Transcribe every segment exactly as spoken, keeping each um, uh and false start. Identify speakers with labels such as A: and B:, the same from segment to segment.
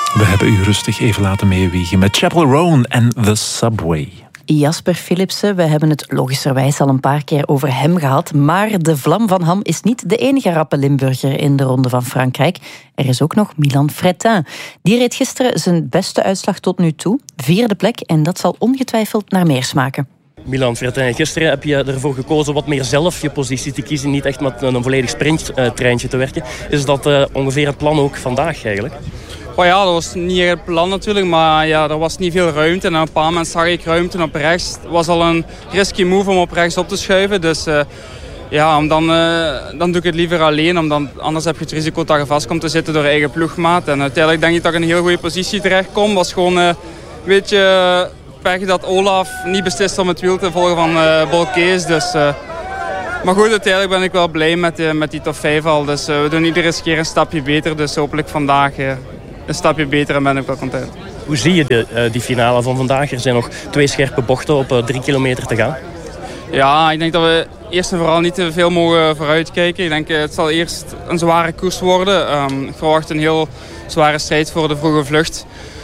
A: We hebben u rustig even laten meewiegen met Chapel Roan en The Subway.
B: Jasper Philipsen, we hebben het logischerwijs al een paar keer over hem gehad, maar de Vlam van Ham is niet de enige rappe Limburger in de Ronde van Frankrijk. Er is ook nog Milan Freitin. Die reed gisteren zijn beste uitslag tot nu toe, vierde plek, en dat zal ongetwijfeld naar meer smaken.
C: Milan Freitin, gisteren heb je ervoor gekozen wat meer zelf je positie te kiezen, niet echt met een volledig sprinttreintje te werken. Is dat uh, ongeveer het plan ook vandaag eigenlijk?
D: Oh ja, dat was niet het plan natuurlijk, maar ja, er was niet veel ruimte. En op een paar moment zag ik ruimte op rechts. Het was al een risky move om op rechts op te schuiven. Dus uh, ja, dan, uh, dan doe ik het liever alleen. Omdat anders heb je het risico dat je vast komt te zitten door je eigen ploegmaat. En uiteindelijk denk ik dat ik in een heel goede positie terecht kom. Het was gewoon uh, een beetje pech dat Olaf niet beslist om het wiel te volgen van uh, Bolkees. Dus, uh, maar goed, uiteindelijk ben ik wel blij met, uh, met die top vijf al. Dus uh, we doen iedere keer een stapje beter. Dus hopelijk vandaag uh, een stapje beter en ben ik wel content.
C: Hoe zie je de, uh, die finale van vandaag? Er zijn nog twee scherpe bochten op uh, drie kilometer te gaan.
D: Ja, ik denk dat we eerst en vooral niet te veel mogen vooruitkijken. Ik denk uh, het zal eerst een zware koers worden. Um, ik verwacht een heel zware strijd voor de vroege vlucht.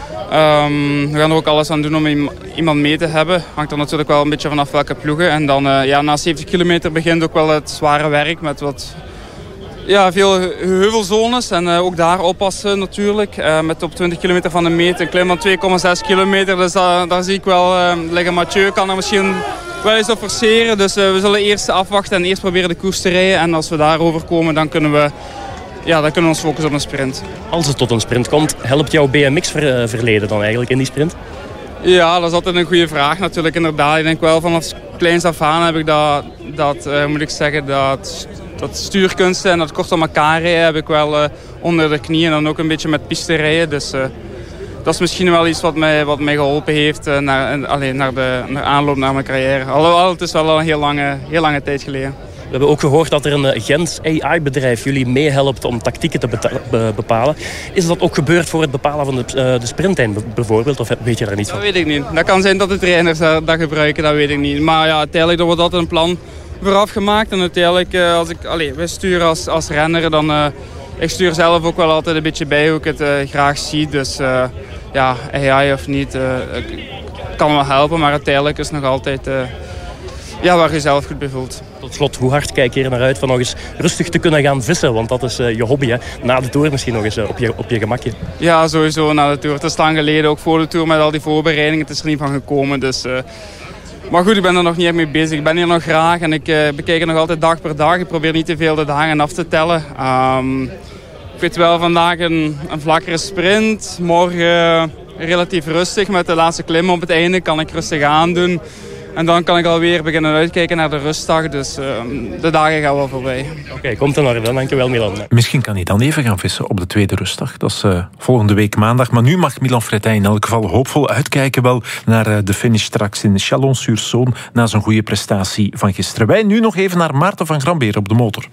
D: Um, we gaan er ook alles aan doen om iemand mee te hebben. Hangt er natuurlijk wel een beetje vanaf welke ploegen. En dan uh, ja, na zeventig kilometer begint ook wel het zware werk met wat... Ja, veel heuvelzones en uh, ook daar oppassen natuurlijk. Uh, met op twintig kilometer van de meet een klim van twee komma zes kilometer. Dus uh, daar zie ik wel uh, liggen. Mathieu kan er misschien wel eens op forceren. Dus uh, we zullen eerst afwachten en eerst proberen de koers te rijden. En als we daarover komen, dan kunnen we, ja, dan kunnen we ons focussen op een sprint.
C: Als het tot een sprint komt, helpt jouw B M X-verleden dan eigenlijk in die sprint?
D: Ja, dat is altijd een goede vraag natuurlijk. Inderdaad, ik denk wel vanaf kleins af aan heb ik dat, dat uh, moet ik zeggen, dat... Dat stuurkunsten en dat kort aan elkaar rijden heb ik wel uh, onder de knie. En dan ook een beetje met piste rijden. Dus uh, dat is misschien wel iets wat mij, wat mij geholpen heeft uh, naar, alleen naar de naar aanloop naar mijn carrière. Alhoewel, het is wel al een heel lange, heel lange tijd geleden.
C: We hebben ook gehoord dat er een Gent A I-bedrijf jullie meehelpt om tactieken te be- bepalen. Is dat ook gebeurd voor het bepalen van de, uh, de sprintlijn bijvoorbeeld? Of weet je daar niet van?
D: Dat weet ik niet. Dat kan zijn dat de trainers dat, dat gebruiken, dat weet ik niet. Maar ja, uiteindelijk er wordt altijd een plan vooraf gemaakt. En uiteindelijk, uh, als ik, allez, wij sturen als, als renner, dan uh, ik stuur zelf ook wel altijd een beetje bij hoe ik het uh, graag zie. Dus uh, ja, A I of niet, uh, kan wel helpen, maar uiteindelijk is het nog altijd uh, ja, waar je zelf goed bij voelt.
C: Tot slot, hoe hard kijk je er naar uit van nog eens rustig te kunnen gaan vissen? Want dat is uh, je hobby, hè? Na de Tour misschien nog eens uh, op, je, op je gemakje.
D: Ja, sowieso na de Tour. Het is lang geleden, ook voor de Tour met al die voorbereidingen. Het is er niet van gekomen, dus... Uh, Maar goed, ik ben er nog niet echt mee bezig. Ik ben hier nog graag en ik uh, bekijk het nog altijd dag per dag. Ik probeer niet te veel de dagen af te tellen. Um, ik weet wel vandaag een, een vlakkere sprint. Morgen uh, relatief rustig met de laatste klim op het einde. Kan ik rustig aandoen. En dan kan ik alweer beginnen uitkijken naar de rustdag. Dus uh, de dagen gaan wel voorbij.
C: Oké, okay, komt in orde. Dankjewel, Milan.
A: Misschien kan hij dan even gaan vissen op de tweede rustdag. Dat is uh, volgende week maandag. Maar nu mag Milan Freitin in elk geval hoopvol uitkijken wel naar uh, de finish straks in Chalon-sur-Saône na zijn goede prestatie van gisteren. Wij nu nog even naar Maarten van Grambeer op de motor.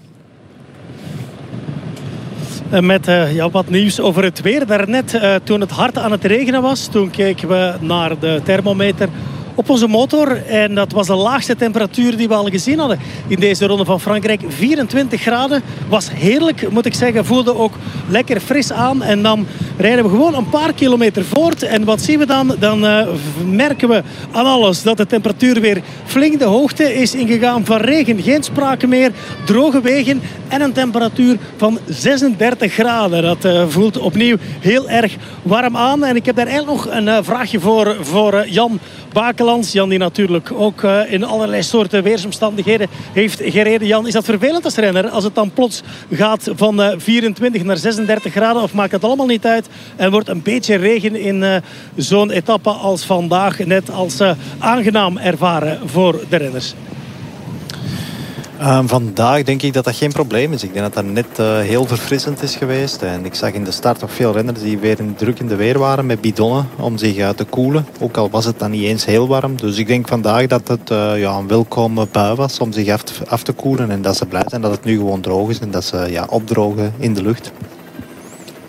E: Met uh, ja, wat nieuws over het weer. Daarnet, uh, toen het hard aan het regenen was, toen keken we naar de thermometer op onze motor. En dat was de laagste temperatuur die we al gezien hadden in deze Ronde van Frankrijk. vierentwintig graden. Was heerlijk, moet ik zeggen. Voelde ook lekker fris aan. En dan rijden we gewoon een paar kilometer voort. En wat zien we dan? Dan uh, merken we aan alles dat de temperatuur weer flink de hoogte is ingegaan. Van regen geen sprake meer. Droge wegen en een temperatuur van zesendertig graden. Dat uh, voelt opnieuw heel erg warm aan. En ik heb daar eigenlijk nog een uh, vraagje voor, voor uh, Jan Bakelands. Jan die natuurlijk ook uh, in allerlei soorten weersomstandigheden heeft gereden. Jan, is dat vervelend als renner als het dan plots gaat van uh, vierentwintig naar zesendertig graden? Of maakt dat allemaal niet uit? En wordt een beetje regen in uh, zo'n etappe als vandaag net als uh, aangenaam ervaren voor de renners?
F: Uh, vandaag denk ik dat dat geen probleem is. Ik denk dat dat net uh, heel verfrissend is geweest. En ik zag in de start nog veel renners die weer in druk in de weer waren met bidonnen om zich uh, te koelen. Ook al was het dan niet eens heel warm. Dus ik denk vandaag dat het uh, ja, een welkome bui was om zich af te, af te koelen. En dat ze blij zijn dat het nu gewoon droog is en dat ze ja, opdrogen in de lucht.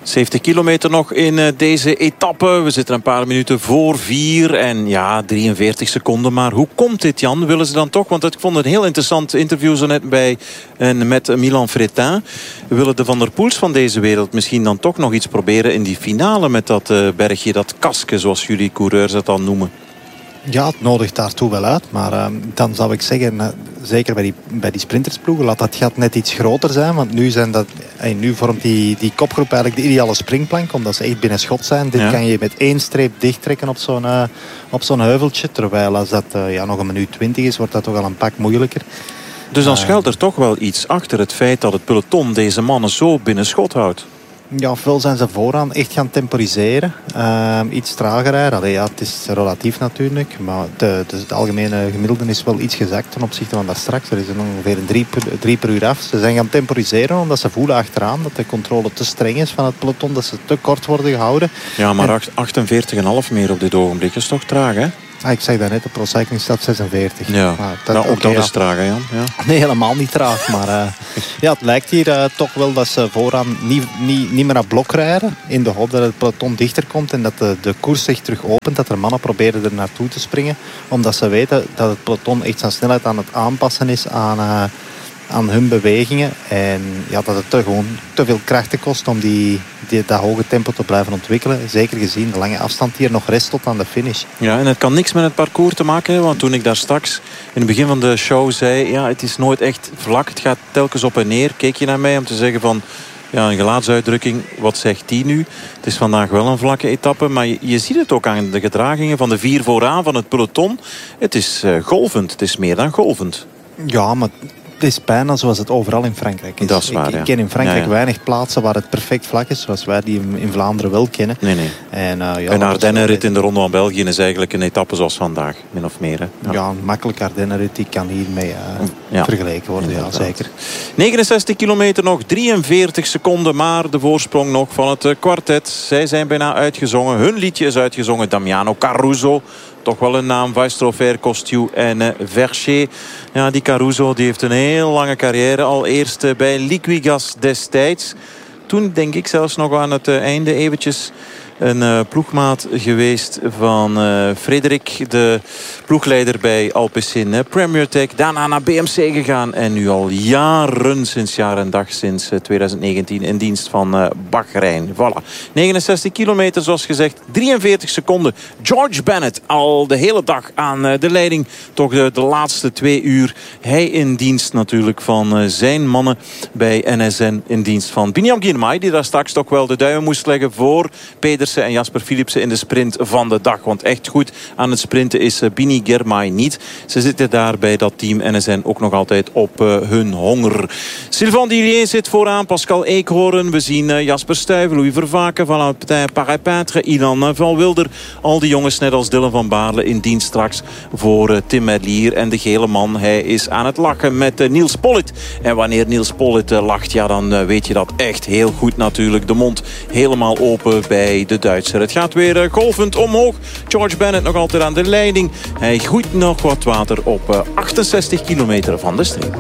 G: zeventig kilometer nog in uh, deze etappe. We zitten een paar minuten voor vier. En ja, drieënveertig seconden. Maar hoe komt dit, Jan? Willen ze dan toch? Want ik vond het een heel interessant interview zo net bij, en met Milan Fretin. Willen de Van der Poels van deze wereld misschien dan toch nog iets proberen in die finale met dat uh, bergje, dat kasken, zoals jullie coureurs het dan noemen?
F: Ja, het nodigt daartoe wel uit. Maar uh, dan zou ik zeggen, uh, zeker bij die, bij die sprintersploegen, laat dat gat net iets groter zijn. Want nu, zijn dat, hey, nu vormt die, die kopgroep eigenlijk de ideale springplank. Omdat ze echt binnen schot zijn. Dit ja. kan je met één streep dichttrekken op zo'n, uh, op zo'n heuveltje. Terwijl als dat uh, ja, nog een minuut twintig is, wordt dat toch al een pak moeilijker.
G: Dus dan schuilt er toch wel iets achter het feit dat het peloton deze mannen zo binnen schot houdt.
F: Ja, ofwel zijn ze vooraan echt gaan temporiseren. Uh, iets trager rijden. Allee, ja, het is relatief natuurlijk. Maar de, de, de algemene gemiddelde is wel iets gezakt ten opzichte van daar straks. Er is er ongeveer een drie per, drie per uur af. Ze zijn gaan temporiseren omdat ze voelen achteraan dat de controle te streng is van het peloton. Dat ze te kort worden gehouden.
G: Ja, maar en... achtenveertig komma vijf meer op dit ogenblik is toch traag, hè?
F: Ah, ik zeg dat net, de Pro Cycling staat zesenveertig.
G: Ja, maar dat, nou, ook okay, dat is traag, hè, Jan? Ja.
F: Nee, helemaal niet traag. Maar uh, ja, het lijkt hier uh, toch wel dat ze vooraan niet, niet, niet meer naar blok rijden. In de hoop dat het peloton dichter komt en dat de, de koers zich terug opent. Dat er mannen proberen er naartoe te springen. Omdat ze weten dat het peloton echt zijn snelheid aan het aanpassen is aan... Uh, aan hun bewegingen. En ja, dat het te, gewoon te veel krachten kost om die, die, dat hoge tempo te blijven ontwikkelen. Zeker gezien de lange afstand die er nog rest tot aan de finish.
G: Ja, en het kan niks met het parcours te maken hebben. Want toen ik daar straks in het begin van de show zei... ja, het is nooit echt vlak. Het gaat telkens op en neer. Keek je naar mij om te zeggen van... ja, een gelaatsuitdrukking, wat zegt die nu? Het is vandaag wel een vlakke etappe. Maar je, je ziet het ook aan de gedragingen van de vier vooraan van het peloton. Het is uh, golvend. Het is meer dan golvend.
F: Ja, maar... het is bijna zoals het overal in Frankrijk is.
G: Dat is waar,
F: ik,
G: ja.
F: ik ken in Frankrijk ja, ja. weinig plaatsen waar het perfect vlak is, zoals wij die in Vlaanderen wel kennen.
G: Nee, nee.
F: En, uh, ja,
G: een Ardennenrit in de Ronde van België is eigenlijk een etappe zoals vandaag, min of meer. Hè?
F: Ja. ja, een makkelijke Ardennenrit die kan hiermee uh, ja. vergeleken worden, ja, zeker.
G: negenenzestig kilometer nog, drieënveertig seconden, maar de voorsprong nog van het kwartet. Zij zijn bijna uitgezongen. Hun liedje is uitgezongen, Damiano Caruso. Toch wel een naam, Weistrofer, Costiu en uh, Vercher. Ja, die Caruso die heeft een heel lange carrière. Al eerst uh, bij Liquigas destijds. Toen denk ik zelfs nog aan het uh, einde eventjes... een uh, ploegmaat geweest van uh, Frederik, de ploegleider bij Alpecin uh, Premier Tech. Daarna naar B M C gegaan en nu al jaren, sinds jaar en dag, sinds uh, twintig negentien in dienst van uh, Bahrein. Voilà. negenenzestig kilometer, zoals gezegd, drieënveertig seconden. George Bennett al de hele dag aan uh, de leiding. Toch de, de laatste twee uur. Hij in dienst natuurlijk van uh, zijn mannen bij N S N. In dienst van Biniam Girmay, die daar straks toch wel de duim moest leggen voor Pedersen en Jasper Philipsen in de sprint van de dag. Want echt goed aan het sprinten is Bini Girmay niet. Ze zitten daar bij dat team N S N ook nog altijd op uh, hun honger. Sylvain Dillier zit vooraan. Pascal Eekhoorn. We zien uh, Jasper Stuyven, Louis Vervaken, Valentin Parapintre, Ilan van Wilder. Al die jongens net als Dylan van Baarle in dienst straks voor uh, Tim Merlier. En de gele man, hij is aan het lachen met uh, Niels Pollitt. En wanneer Niels Pollitt uh, lacht, ja, dan uh, weet je dat echt heel goed natuurlijk. De mond helemaal open bij de Duitser. Het gaat weer uh, golvend omhoog. George Bennett nog altijd aan de leiding. Hij groeit nog wat water op uh, achtenzestig kilometer van de streep.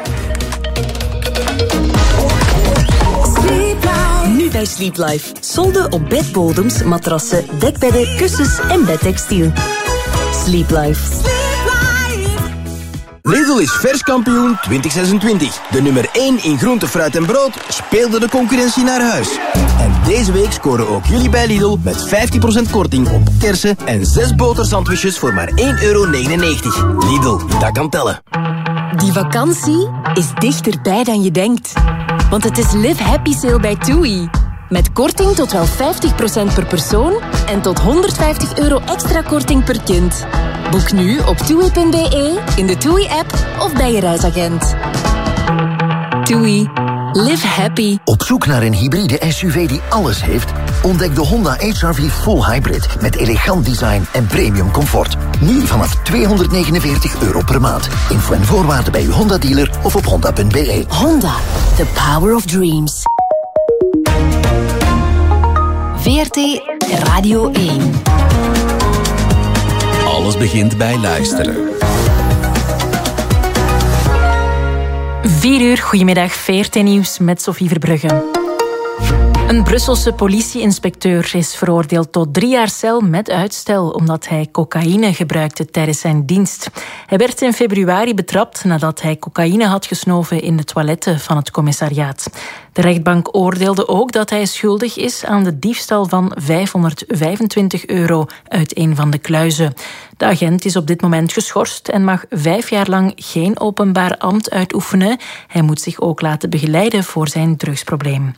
H: Nu bij Sleep Life. Solden op bedbodems, matrassen, dekbedden, kussens en bedtextiel. Sleep Life.
I: Lidl is verskampioen twintig zesentwintig. De nummer één in groente, fruit en brood speelde de concurrentie naar huis. En deze week scoren ook jullie bij Lidl met vijftien procent korting op kersen en zes botersandwiches voor maar één euro negenennegentig. Lidl, dat kan tellen.
H: Die vakantie is dichterbij dan je denkt. Want het is Live Happy Sale bij TUI. Met korting tot wel vijftig procent per persoon en tot honderdvijftig euro extra korting per kind. Boek nu op toei punt b e, in de TUI-app of bij je reisagent. TUI. Live happy.
J: Op zoek naar een hybride S U V die alles heeft? Ontdek de Honda H R V Full Hybrid met elegant design en premium comfort. Nu vanaf tweehonderdnegenenveertig euro per maand. Info en voorwaarden bij uw Honda-dealer of op honda punt b e.
H: Honda, the power of dreams. V R T Radio één.
K: Alles begint bij luisteren.
B: vier uur, goedemiddag, V R T Nieuws met Sophie Verbrugge.
L: Een Brusselse politieinspecteur is veroordeeld tot drie jaar cel met uitstel omdat hij cocaïne gebruikte tijdens zijn dienst. Hij werd in februari betrapt nadat hij cocaïne had gesnoven in de toiletten van het commissariaat. De rechtbank oordeelde ook dat hij schuldig is aan de diefstal van vijfhonderdvijfentwintig euro uit een van de kluizen. De agent is op dit moment geschorst en mag vijf jaar lang geen openbaar ambt uitoefenen. Hij moet zich ook laten begeleiden voor zijn drugsprobleem.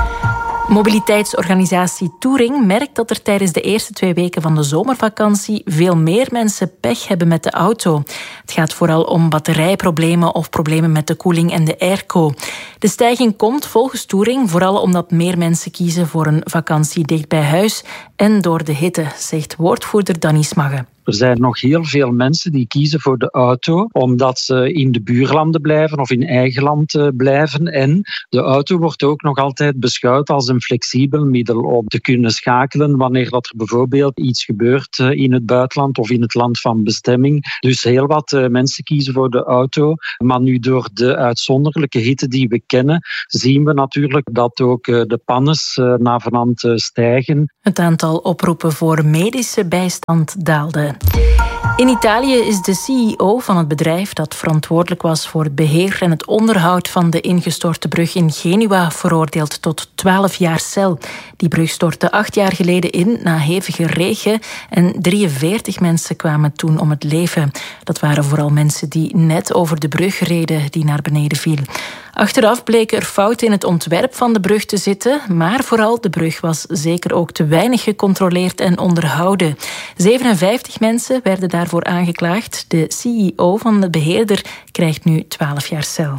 L: Mobiliteitsorganisatie Touring merkt dat er tijdens de eerste twee weken van de zomervakantie veel meer mensen pech hebben met de auto. Het gaat vooral om batterijproblemen of problemen met de koeling en de airco. De stijging komt volgens Touring vooral omdat meer mensen kiezen voor een vakantie dicht bij huis en door de hitte, zegt woordvoerder Danny Smagge.
M: Er zijn nog heel veel mensen die kiezen voor de auto omdat ze in de buurlanden blijven of in eigen land blijven. En de auto wordt ook nog altijd beschouwd als een flexibel middel om te kunnen schakelen wanneer dat er bijvoorbeeld iets gebeurt in het buitenland of in het land van bestemming. Dus heel wat mensen kiezen voor de auto. Maar nu door de uitzonderlijke hitte die we kennen, zien we natuurlijk dat ook de pannes navenant stijgen.
L: Het aantal oproepen voor medische bijstand daalde. In Italië is de C E O van het bedrijf dat verantwoordelijk was voor het beheer en het onderhoud van de ingestorte brug in Genua veroordeeld tot twaalf jaar cel. Die brug stortte acht jaar geleden in na hevige regen en drieënveertig mensen kwamen toen om het leven. Dat waren vooral mensen die net over de brug reden die naar beneden viel. Achteraf bleken er fouten in het ontwerp van de brug te zitten, maar vooral de brug was zeker ook te weinig gecontroleerd en onderhouden. zevenenvijftig mensen werden daarvoor aangeklaagd. De C E O van de beheerder krijgt nu twaalf jaar cel.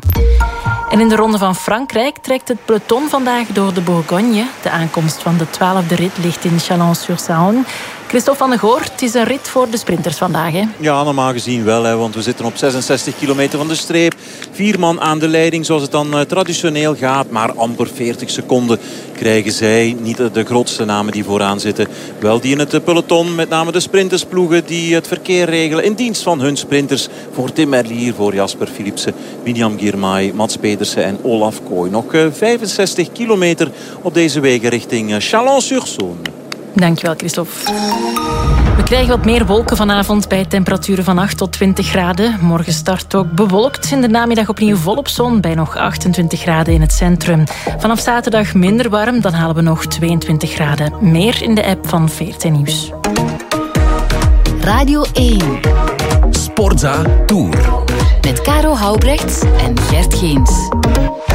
L: En in de Ronde van Frankrijk trekt het peloton vandaag door de Bourgogne. De aankomst van de twaalfde rit ligt in Chalon-sur-Saône. Christophe van de Goor, het is een rit voor de sprinters vandaag, hè?
G: Ja, normaal gezien wel, hè, want we zitten op zesenzestig kilometer van de streep. Vier man aan de leiding, zoals het dan uh, traditioneel gaat. Maar amper veertig seconden krijgen zij. Niet de grootste namen die vooraan zitten. Wel die in het peloton, met name de sprintersploegen die het verkeer regelen in dienst van hun sprinters. Voor Tim Merlier, voor Jasper Philipsen, William Girmay, Mats Pedersen en Olaf Kooi. Nog uh, vijfenzestig kilometer op deze wegen richting uh, Chalon-sur-Saône.
L: Dankjewel, Christophe. We krijgen wat meer wolken vanavond bij temperaturen van acht tot twintig graden. Morgen start ook bewolkt. In de namiddag opnieuw volop zon bij nog achtentwintig graden in het centrum. Vanaf zaterdag minder warm, dan halen we nog tweeëntwintig graden. Meer in de app van V R T Nieuws.
H: Radio één.
K: Sportza Tour.
H: Met Caro Houbrechts en Gert Geens.